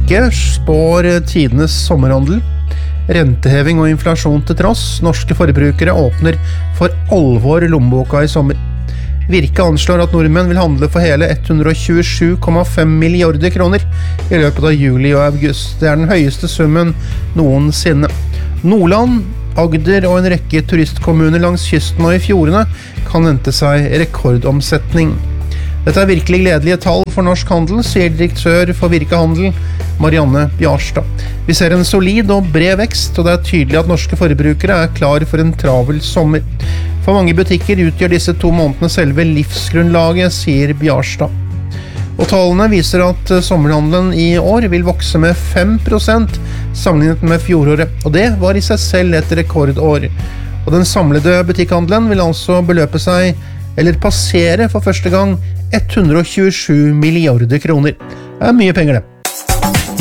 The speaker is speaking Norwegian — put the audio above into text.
Virke spår tidenes sommerhandel. Renteheving og inflasjon til tross, norske forbrukere åpner for alvor lommeboka i sommer. Virke anslår at nordmenn vil handle for hele 127,5 milliarder kroner i løpet av juli og august. Det den høyeste summen noensinne. Nordland, Agder og en rekke turistkommuner langs kysten og i fjordene kan vente seg rekordomsetning. Dette virkelig gledelige tall for norsk handel, sier direktør for Virke Handel, Marianne Bjarstad. Vi ser en solid og bred vekst, og det tydelig at norske forbrukere klar for en travel sommer. For mange butikker utgjør disse 2 månedene selve livsgrunnlaget, sier Bjarstad. Og tallene viser at sommerhandelen i år vil vokse med 5% sammenlignet med fjoråret, og det var i seg selv et rekordår. Og den samlede butikkhandelen vil altså beløpe seg, eller passere for første gang, 127 milliarder kroner. Det mye penger det.